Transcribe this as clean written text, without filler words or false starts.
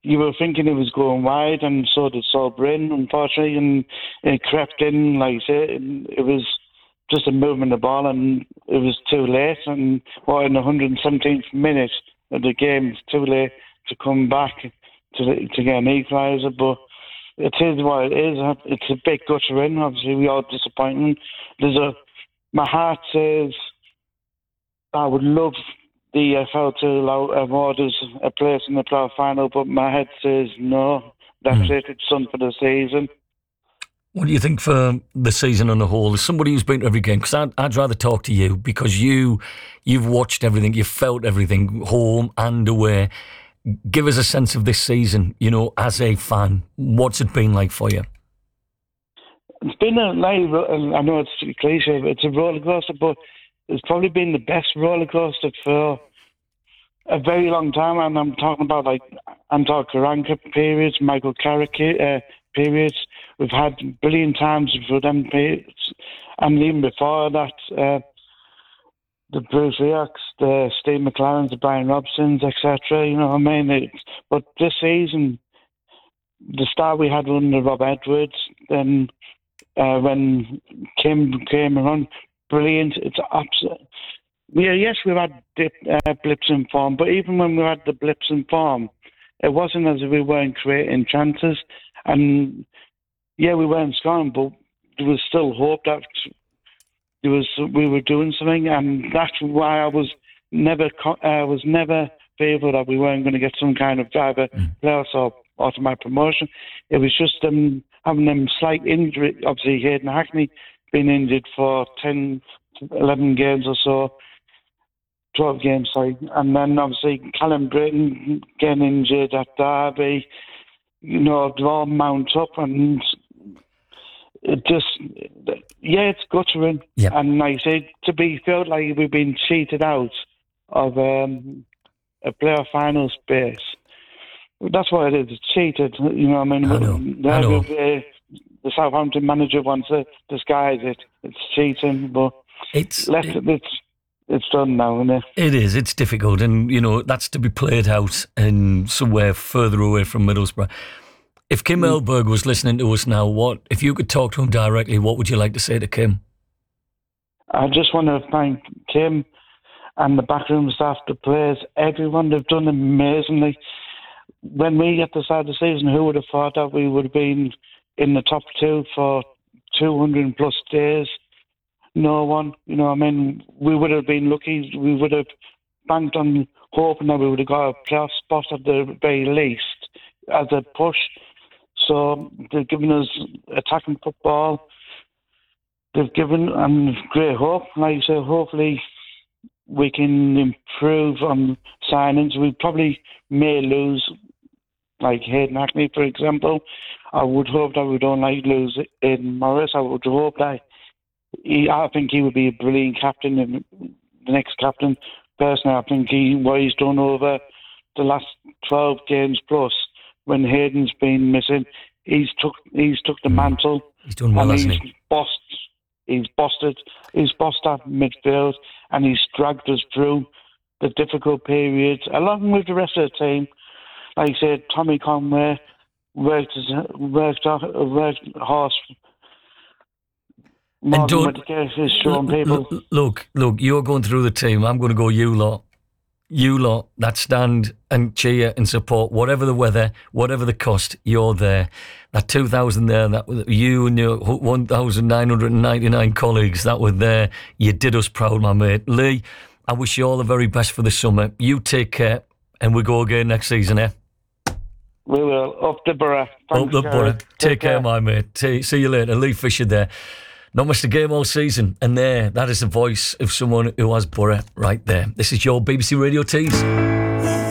you were thinking it was going wide, and so did Saul Bryn, unfortunately, and it crept in, like I say, and it was just a movement of the ball, and it was too late, and in the 117th minute of the game, it's too late to come back to get an equaliser, but it is what it is. It's a big gutter win. Obviously, we are disappointing. My heart says I would love the EFL to allow award us a place in the playoff final, but my head says no. That's it. It's done for the season. What do you think for the season on the whole? As somebody who's been to every game, because I'd rather talk to you because you've watched everything, you've felt everything, home and away. Give us a sense of this season, as a fan. What's it been like for you? It's been I know it's cliche, but it's a roller coaster, but it's probably been the best roller coaster for a very long time. And I'm talking about Antal Karanka periods, Michael Carrick periods. We've had brilliant times for them periods. And even before that, the Bruce Riochs, the Steve McLarens, the Brian Robsons, etc. You know what I mean? But this season, the start we had under Rob Edwards, then when Kim came around, brilliant. It's absolute. Yes, we've had blips in form, but even when we had the blips in form, it wasn't as if we weren't creating chances. And yeah, we weren't scoring, but there was still hope that we were doing something, and that's why I was never fearful that we weren't going to get some kind of either playoffs or automatic promotion. It was just having them slight injury. Obviously, Hayden Hackney been injured for 10, 11 games or so, 12 games, sorry, and then obviously Callum Britton getting injured at Derby. They all mount up, and it just, it's guttering. Yep. And like I say, to be felt like we've been cheated out of a playoff final space. That's what it is. It's cheated. You know what I mean? I know. The Southampton manager wants to disguise it. It's cheating, but it's done now, isn't it? It is. It's difficult, and that's to be played out and somewhere further away from Middlesbrough. If Kim Elberg was listening to us now, if you could talk to him directly, what would you like to say to Kim? I just want to thank Kim and the backroom staff, the players, everyone. They've done amazingly. When we at the start of the season, who would have thought that we would have been in the top two for 200 plus days? No one. You know what I mean? We would have been lucky. We would have banked on hoping that we would have got a playoff spot at the very least as a push. So they've given us attacking football. They've given great hope. Like you say, hopefully we can improve on signings. We probably may lose, like Hayden Hackney, for example. I would hope that we don't lose Aidan Morris. I would hope that I think he would be a brilliant captain and the next captain. Personally, I think what he's done over the last 12 games plus, when Hayden's been missing, he's took the mantle. He's done well, hasn't he? He's bossed that midfield, and he's dragged us through the difficult periods, along with the rest of the team. Like I said, Tommy Conway worked horse. And look, you're going through the team. I'm going to go you lot that stand and cheer and support, whatever the weather, whatever the cost, you're there. That 2,000 there, that you and your 1,999 colleagues that were there, you did us proud, my mate. Lee, I wish you all the very best for the summer. You take care, and we go again next season, eh? We will. Up the borough. Up the borough. Take care, my mate. See you later. Lee Fisher there. Not missed a game all season, and that is the voice of someone who has Borough right there. This is your BBC Radio Tees.